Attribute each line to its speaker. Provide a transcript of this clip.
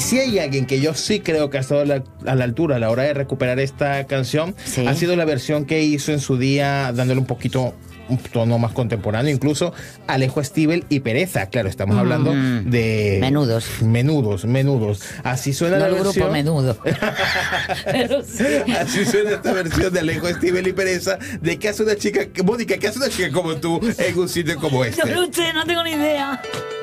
Speaker 1: si hay alguien que yo sí creo que ha estado a la altura a la hora de recuperar esta canción,
Speaker 2: Sí.
Speaker 1: ha sido la versión que hizo en su día, dándole un tono más contemporáneo, incluso Alejo Stivel y Pereza. Claro, estamos hablando de Menudos. Así suena
Speaker 2: No
Speaker 1: la
Speaker 2: el
Speaker 1: versión.
Speaker 2: grupo Menudo. Pero sí.
Speaker 1: Así suena esta versión de Alejo Stivel y Pereza. ¿De qué hace una chica, Mónica, qué hace una chica como tú en un sitio como este?
Speaker 2: No lo sé, no tengo ni idea.